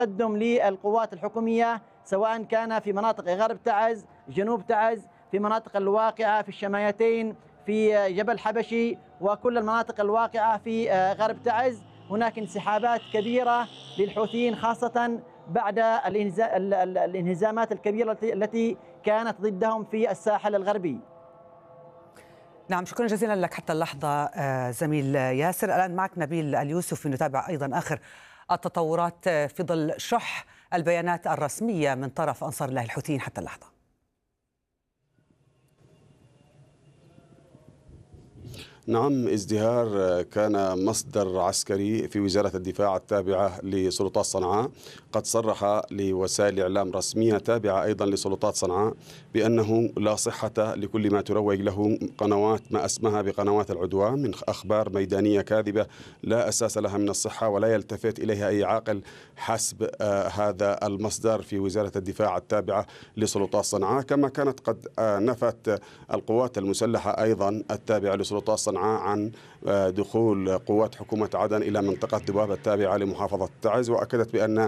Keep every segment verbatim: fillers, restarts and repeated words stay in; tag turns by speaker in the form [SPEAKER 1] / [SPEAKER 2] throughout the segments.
[SPEAKER 1] تقدم للقوات الحكومية سواء كان في مناطق غرب تعز، جنوب تعز، في مناطق الواقعة في الشمايتين، في جبل حبشي، وكل المناطق الواقعة في غرب تعز. هناك انسحابات كبيرة للحوثيين خاصة بعد الانهزامات الكبيرة التي كانت ضدهم في الساحل الغربي.
[SPEAKER 2] نعم، شكرا جزيلا لك حتى اللحظة زميل ياسر. الآن معك نبيل اليوسفي، نتابع أيضا آخر التطورات في ظل شح البيانات الرسمية من طرف أنصار الله الحوثيين حتى اللحظة.
[SPEAKER 3] نعم، ازدهار كان مصدر عسكري في وزارة الدفاع التابعة لسلطات صنعاء قد صرح لوسائل إعلام رسمية تابعة أيضا لسلطات صنعاء بأنه لا صحة لكل ما تروج له قنوات ما اسمها بقنوات العدوان من أخبار ميدانية كاذبة لا أساس لها من الصحة ولا يلتفت إليها أي عاقل حسب آه هذا المصدر في وزارة الدفاع التابعة لسلطات صنعاء. كما كانت قد آه نفت القوات المسلحة أيضا التابعة لسلطات صنعاء عن دخول قوات حكومة عدن إلى منطقة ذبابة التابعة لمحافظة تعز، وأكدت بأن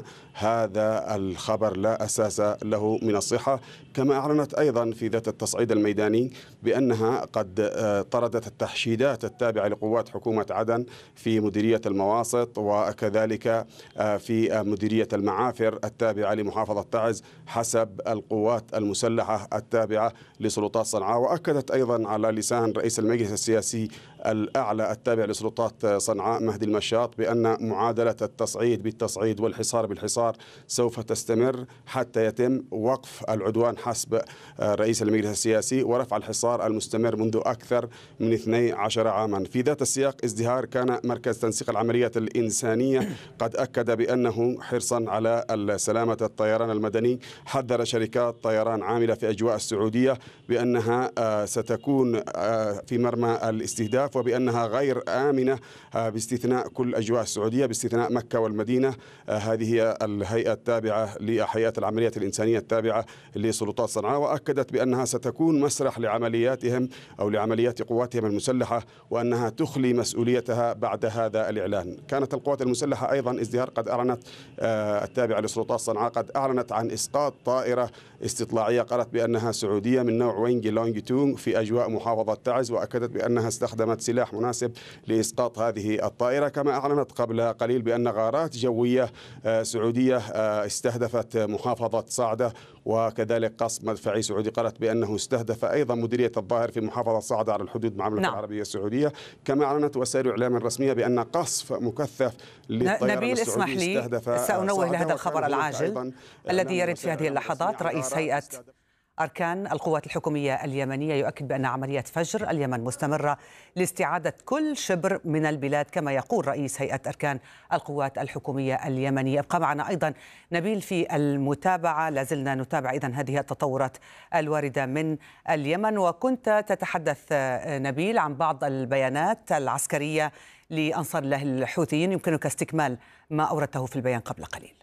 [SPEAKER 3] هذا الخبر لا أساس له من الصحة. كما أعلنت أيضا في ذات التصعيد الميداني بأنها قد طردت التحشيدات التابعة لقوات حكومة عدن في مديرية المواسط وكذلك في مديرية المعافر التابعة لمحافظة تعز حسب القوات المسلحة التابعة لسلطات صنعاء. وأكدت أيضا على لسان رئيس المجلس السياسي الأعلى التابع لسلطات صنعاء مهدي المشاط بأن معادلة التصعيد بالتصعيد والحصار بالحصار سوف تستمر حتى يتم وقف العدوان حسب رئيس المجلس السياسي ورفع الحصار المستمر منذ أكثر من اثني عشر عاما. في ذات السياق ازدهار كان مركز تنسيق العمليات الإنسانية قد أكد بأنه حرصا على سلامة الطيران المدني حذر شركات طيران عاملة في أجواء السعودية بأنها ستكون في مرمى الاستهداف وبأنها غير آمنة باستثناء كل أجواء السعودية باستثناء مكة والمدينة. هذه هي الهيئة التابعة لهيئة العمليات الإنسانية التابعة لسلطات صنعاء، وأكدت بأنها ستكون مسرح لعملياتهم أو لعمليات قواتهم المسلحة وأنها تخلي مسؤوليتها بعد هذا الإعلان. كانت القوات المسلحة أيضا ازدهار قد أعلنت التابعة لسلطات صنعاء قد أعلنت عن إسقاط طائرة استطلاعية قالت بأنها سعودية من نوع وينج لونجتونغ في أجواء محافظة تعز، وأكدت بأنها استخدمت سلاح مناسب لإسقاط هذه الطائرة. كما أعلنت قبل قليل بأن غارات جوية سعودية استهدفت محافظة صعدة وكذلك قصف مدفعي سعودي قالت بأنه استهدف أيضا مديرية الظاهر في محافظة صعدة على الحدود مع المملكة العربية السعودية. كما أعلنت وسائل إعلام رسمية بأن قصف مكثف للطيران
[SPEAKER 2] نبيل اسمح لي سأنوه لهذا الخبر العاجل الذي يرد في هذه اللحظات. رئيس هيئة أركان القوات الحكومية اليمنية يؤكد بأن عملية فجر اليمن مستمرة لاستعادة كل شبر من البلاد كما يقول رئيس هيئة أركان القوات الحكومية اليمنية. ابقى معنا أيضا نبيل في المتابعة، لازلنا نتابع إذن هذه التطورات الواردة من اليمن. وكنت تتحدث نبيل عن بعض البيانات العسكرية لأنصار الله الحوثيين، يمكنك استكمال ما أوردته في البيان قبل قليل.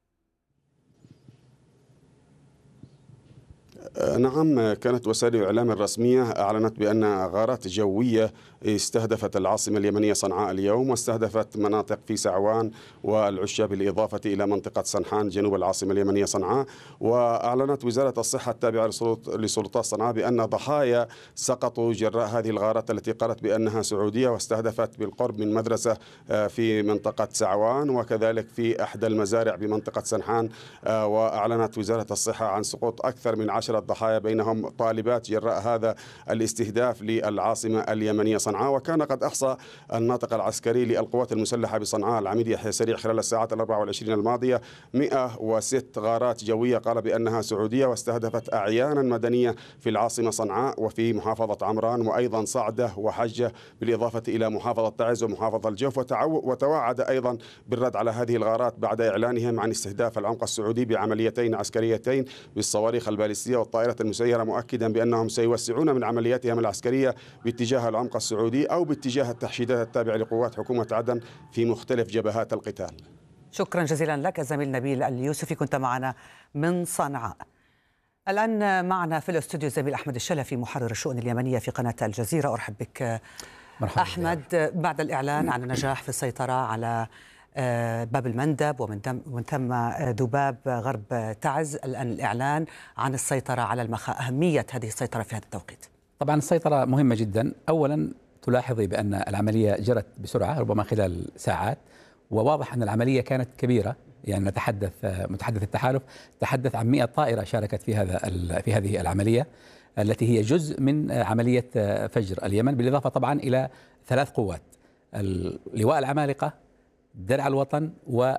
[SPEAKER 3] نعم، كانت وسائل الإعلام الرسمية أعلنت بأن غارات جوية استهدفت العاصمة اليمنية صنعاء اليوم واستهدفت مناطق في سعوان والعشة بالإضافة إلى منطقة سنحان جنوب العاصمة اليمنية صنعاء. وأعلنت وزارة الصحة التابعة لسلطات صنعاء بأن ضحايا سقطوا جراء هذه الغارات التي قالت بأنها سعودية واستهدفت بالقرب من مدرسة في منطقة سعوان وكذلك في أحدى المزارع بمنطقة سنحان. وأعلنت وزارة الصحة عن سقوط أكثر من عشرة ضحايا بينهم طالبات جراء هذا الاستهداف للعاصمة اليمنية صنعاء. وكان قد أحصى الناطق العسكري للقوات المسلحة بصنعاء العميد يحيى سريع خلال الساعات الأربع والعشرين الماضية مئة وست غارات جوية قال بأنها سعودية واستهدفت أعيانا مدنية في العاصمة صنعاء وفي محافظة عمران وأيضا صعدة وحجة بالإضافة إلى محافظة تعز ومحافظة الجوف. وتوعد أيضا بالرد على هذه الغارات بعد إعلانهم عن استهداف العمق السعودي بعمليتين عسكريتين بالصواريخ البالستية والطائرة المسيرة، مؤكدا بأنهم سيوسعون من عملياتهم العسكرية باتجاه العمق السعودي أو باتجاه التحشيدات التابعة لقوات حكومة عدن في مختلف جبهات القتال.
[SPEAKER 2] شكرا جزيلا لك الزميل نبيل اليوسفي، كنت معنا من صنعاء. الآن معنا في الاستوديو الزميل أحمد الشلفي محرر الشؤون اليمنية في قناة الجزيرة. أرحب بك
[SPEAKER 4] مرحبا
[SPEAKER 2] أحمد. بعد الإعلان عن النجاح في السيطرة على باب المندب ومن ثم ذباب غرب تعز. الآن الإعلان عن السيطرة على المخا، أهمية هذه السيطرة في هذا التوقيت.
[SPEAKER 4] طبعا السيطرة مهمة جدا. أولا تلاحظي بأن العملية جرت بسرعة ربما خلال ساعات، وواضح أن العملية كانت كبيرة. يعني نتحدث متحدث التحالف تحدث عن مئة طائرة شاركت في هذا في هذه العملية التي هي جزء من عملية فجر اليمن، بالإضافة طبعا إلى ثلاث قوات: لواء العمالقة، درع الوطن، و